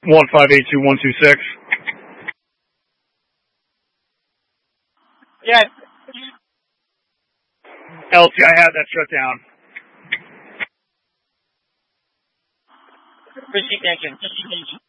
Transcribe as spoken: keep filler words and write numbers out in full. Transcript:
one five eight two one two six. Yeah. L T, I had that shut down. Appreciate the attention.